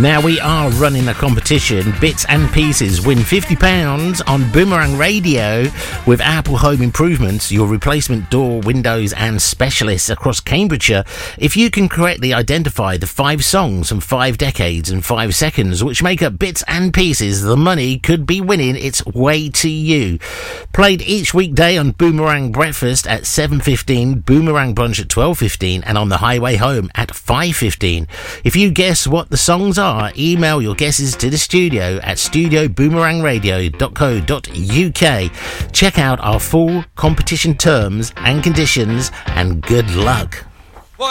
Now we are running a competition. Bits and Pieces win £50 on Boomerang Radio with Apple Home Improvements, your replacement door, windows and specialists across Cambridgeshire. If you can correctly identify the 5 songs from 5 decades and 5 seconds which make up Bits and Pieces, the money could be winning its way to you. Played each weekday on Boomerang Breakfast at 7:15, Boomerang Brunch at 12:15 and on the highway home at 5:15. If you guess what the songs are, email your guesses to the studio at studioboomerangradio.co.uk. Check out our full competition terms and conditions and good luck.